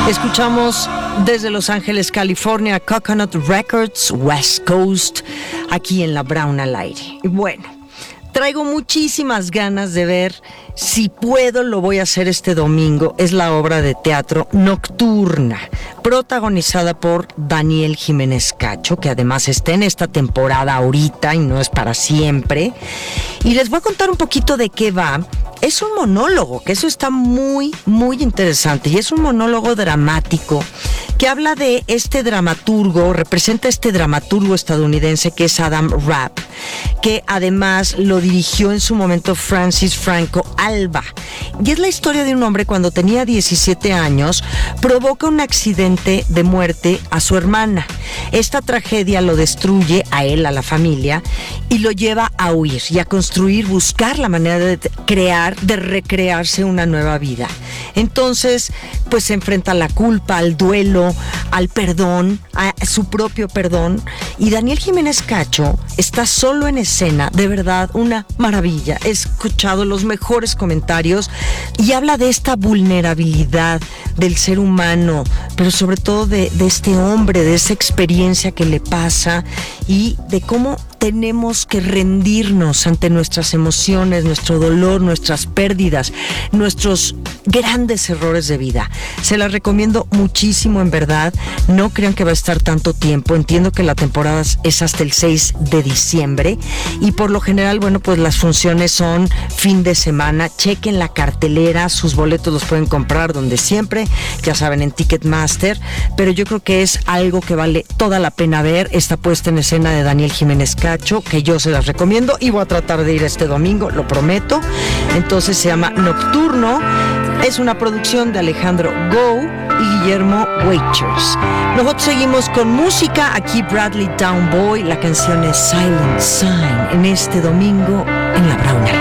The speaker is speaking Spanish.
Escuchamos desde Los Ángeles, California, Coconut Records, West Coast, aquí en La Brown al aire. Y bueno, traigo muchísimas ganas de ver, si puedo lo voy a hacer este domingo, es la obra de teatro Nocturna, protagonizada por Daniel Jiménez Cacho, que además está en esta temporada ahorita y no es para siempre. Y les voy a contar un poquito de qué va. Es un monólogo, que eso está muy, muy interesante, y es un monólogo dramático que habla de este dramaturgo, representa este dramaturgo estadounidense que es Adam Rapp, que además lo dirigió en su momento Francis Franco Alba. Y es la historia de un hombre cuando tenía 17 años, provoca un accidente de muerte a su hermana. Esta tragedia lo destruye a él, a la familia, y lo lleva a huir y a construir, buscar la manera de crear, de recrearse una nueva vida. Entonces, pues se enfrenta a la culpa, al duelo, al perdón, a su propio perdón. Y Daniel Jiménez Cacho está solo en escena, de verdad, una maravilla. He escuchado los mejores comentarios y habla de esta vulnerabilidad del ser humano, pero sobre todo de este hombre, de esa experiencia que le pasa y de cómo tenemos que rendirnos ante nuestras emociones, nuestro dolor, nuestras pérdidas, nuestros grandes errores de vida. Se las recomiendo muchísimo, en verdad. No crean que va a estar tanto tiempo. Entiendo que la temporada es hasta el 6 de diciembre y por lo general, bueno, pues las funciones son fin de semana. Chequen la cartelera, sus boletos los pueden comprar donde siempre, ya saben, en Ticketmaster, pero yo creo que es algo que vale toda la pena ver, esta puesta en escena de Daniel Jiménez Cacho, que yo se las recomiendo y voy a tratar de ir este domingo, lo prometo. Entonces se llama Nocturno, es una producción de Alejandro Go y Guillermo Waiters. Nosotros seguimos con música, aquí Bradley Downboy, la canción es Silent Sign, en este domingo en La Brown.